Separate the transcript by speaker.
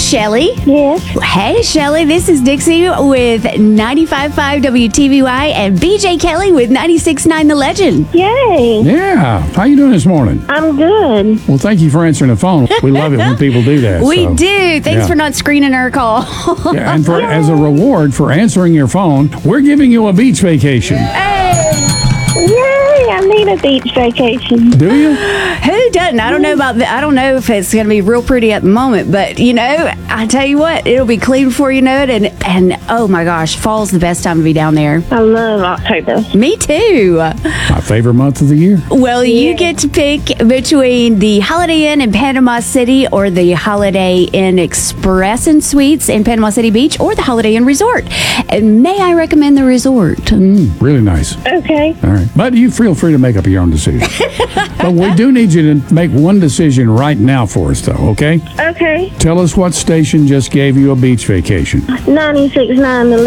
Speaker 1: Shelly.
Speaker 2: Yes.
Speaker 1: Hey, Shelly, this is Dixie with 95.5 WTVY and BJ Kelly with 96.9 The Legend.
Speaker 2: Yay.
Speaker 3: Yeah. How you doing this morning?
Speaker 2: I'm good.
Speaker 3: Well, thank you for answering the phone. We love it when people do that.
Speaker 1: We
Speaker 3: so.
Speaker 1: do. Thanks
Speaker 3: Yeah.
Speaker 1: for not screening our call.
Speaker 3: Yeah, and as a reward for answering your phone, we're giving you a beach vacation.
Speaker 2: Yay. I need a beach vacation.
Speaker 3: Do you?
Speaker 1: Who doesn't? I don't know about I don't know if it's going to be real pretty at the moment, but I tell you what, it'll be clean before you know it. And oh my gosh, fall's the best time to be down there.
Speaker 2: I love October.
Speaker 1: Me too.
Speaker 3: My favorite month of the year.
Speaker 1: Well, you get to pick between the Holiday Inn in Panama City or the Holiday Inn Express and Suites in Panama City Beach or the Holiday Inn Resort. And may I recommend the resort?
Speaker 3: Really nice.
Speaker 2: Okay.
Speaker 3: All right. But you feel free to make up your own decision. But we do need you to make one decision right now for us, though, okay?
Speaker 2: Okay.
Speaker 3: Tell us what station just gave you a beach vacation.
Speaker 2: 96.9 The